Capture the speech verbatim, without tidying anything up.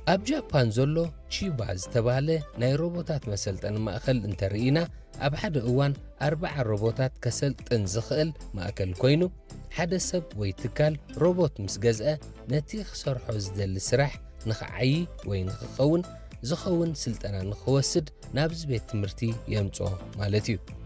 ኣብ ጃፓን ዘሎ ቺባ ዝተባለ ናይ ሮቦታት መሰልጠኒ ማእከል እንተርኢና ኣብ ሓደ እዋን ኣርባዓ ሮቦታት ከሰልጥን ዝኽእል ማእከል ኮይኑ ሓደ ሰብ ወይ ትካል ሮቦት ምስ ገዝአ ነቲ ክሰርሖ ዝደሊ ስራሕ ንኽዓይ ወይ ንኽኸውን ዝኸውን ስልጠና ንኽወስድ ናብ ቤት ትምህርቲ የምጽኦ ማለት እዩ